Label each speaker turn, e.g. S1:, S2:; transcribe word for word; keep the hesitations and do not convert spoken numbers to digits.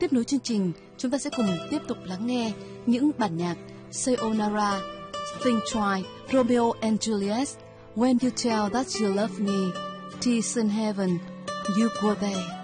S1: Tiếp nối chương trình, chúng ta sẽ cùng tiếp tục lắng nghe những bản nhạc Sayonara, Think Twice, Romeo and Juliet, When You Tell That You Love Me, Tears in Heaven, You Go There.